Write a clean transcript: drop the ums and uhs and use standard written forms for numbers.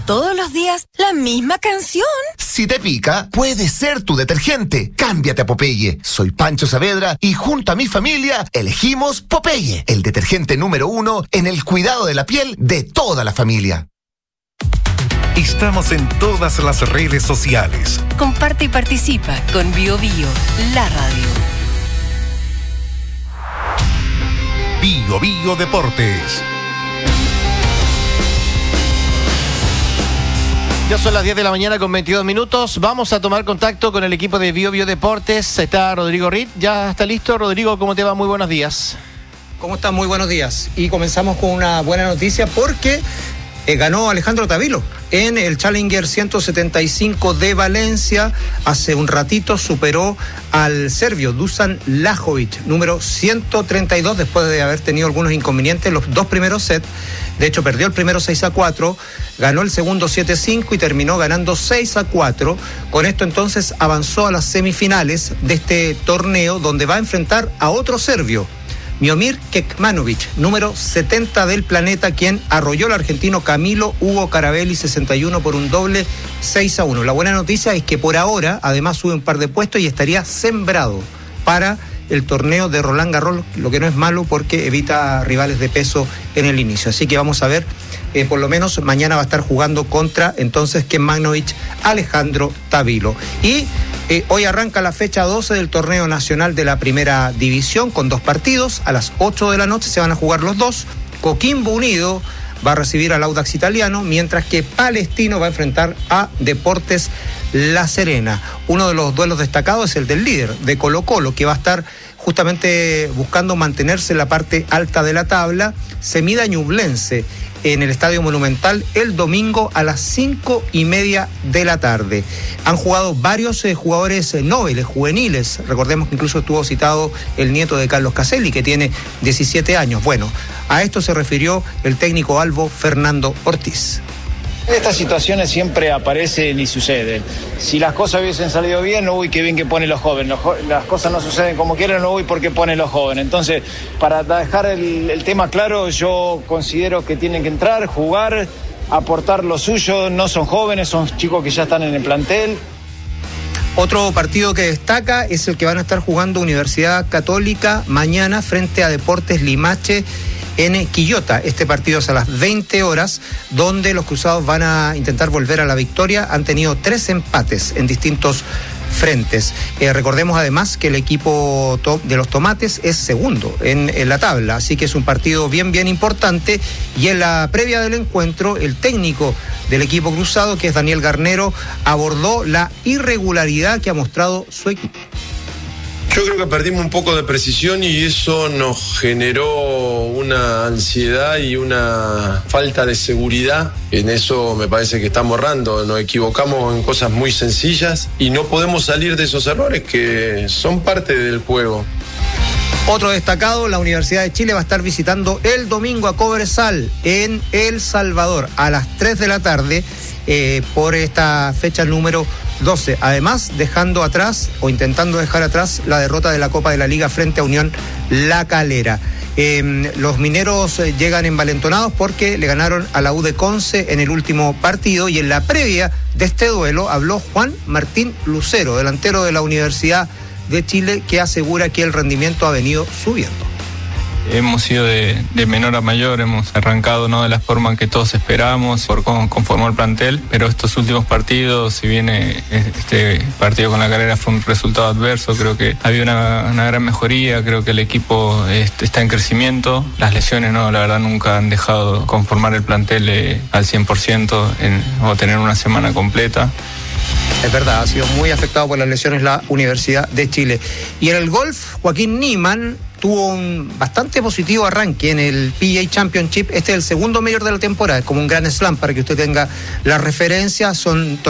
todos los días la misma canción. Si te pica, puede ser tu detergente. Cámbiate a Popeye. Soy Pancho Saavedra y junto a mi familia elegimos Popeye, el detergente número 1 en el cuidado de la piel de toda la familia. Estamos en todas las redes sociales. Comparte y participa con Bio Bio, la radio. Bio Bio Deportes. Ya son las 10 de la mañana con 22 minutos. Vamos a tomar contacto con el equipo de Bio Bio Deportes. Está Rodrigo Ritt. Ya está listo. Rodrigo, ¿cómo te va? Muy buenos días. ¿Cómo están? Muy buenos días. Y comenzamos con una buena noticia porque ganó Alejandro Tavilo en el Challenger 175 de Valencia. Hace un ratito superó al serbio Dusan Lajovic, número 132, después de haber tenido algunos inconvenientes en los dos primeros sets. De hecho, perdió el primero 6-4, ganó el segundo 7-5 y terminó ganando 6-4. Con esto entonces avanzó a las semifinales de este torneo, donde va a enfrentar a otro serbio, Miomir Kekmanovic, número 70 del planeta, quien arrolló al argentino Camilo Hugo Carabelli 61 por un doble 6-1. La buena noticia es que por ahora además sube un par de puestos y estaría sembrado para el torneo de Roland Garros, lo que no es malo porque evita rivales de peso en el inicio. Así que vamos a ver, por lo menos mañana va a estar jugando contra entonces Kekmanovic Alejandro Tavilo. Y hoy arranca la fecha 12 del torneo nacional de la primera división con dos partidos. A las 8 de la noche se van a jugar los dos. Coquimbo Unido va a recibir al Audax Italiano, mientras que Palestino va a enfrentar a Deportes La Serena. Uno de los duelos destacados es el del líder, de Colo-Colo, que va a estar justamente buscando mantenerse en la parte alta de la tabla. Se mide a Ñublense en el Estadio Monumental el domingo a las 5:30 de la tarde. Han jugado varios jugadores nobles, juveniles. Recordemos que incluso estuvo citado el nieto de Carlos Caselli, que tiene 17 años. Bueno, a esto se refirió el técnico albo Fernando Ortiz. Estas situaciones siempre aparecen y suceden. Si las cosas hubiesen salido bien, uy, qué bien que ponen los jóvenes. Las cosas no suceden como quieren, uy, porque ponen los jóvenes. Entonces, para dejar el tema claro, yo considero que tienen que entrar, jugar, aportar lo suyo. No son jóvenes, son chicos que ya están en el plantel. Otro partido que destaca es el que van a estar jugando Universidad Católica mañana frente a Deportes Limache en Quillota. Este partido es a las 20 horas, donde los cruzados van a intentar volver a la victoria. Han tenido 3 empates en distintos frentes. Recordemos además que el equipo de los Tomates es segundo en la tabla, así que es un partido bien importante. Y en la previa del encuentro, el técnico del equipo cruzado, que es Daniel Garnero, abordó la irregularidad que ha mostrado su equipo. Yo creo que perdimos un poco de precisión y eso nos generó una ansiedad y una falta de seguridad. En eso me parece que estamos errando, nos equivocamos en cosas muy sencillas y no podemos salir de esos errores que son parte del juego. Otro destacado, la Universidad de Chile va a estar visitando el domingo a Cobresal en El Salvador a las 3 de la tarde por esta fecha número 12. Además, dejando atrás o intentando dejar atrás la derrota de la Copa de la Liga frente a Unión La Calera. Los mineros llegan envalentonados porque le ganaron a la U de Conce en el último partido, y en la previa de este duelo habló Juan Martín Lucero, delantero de la Universidad de Chile, que asegura que el rendimiento ha venido subiendo. Hemos ido de menor a mayor, hemos arrancado no de la forma que todos esperábamos por cómo conformó el plantel, pero estos últimos partidos, si bien este partido con La Calera fue un resultado adverso, creo que ha habido una gran mejoría, creo que el equipo está en crecimiento. Las lesiones la verdad nunca han dejado conformar el plantel al 100% o tener una semana completa. Es verdad, ha sido muy afectado por las lesiones la Universidad de Chile. Y en el golf, Joaquín Niemann tuvo un bastante positivo arranque en el PGA Championship. Este es el segundo mayor de la temporada, es como un gran slam para que usted tenga la referencia. Son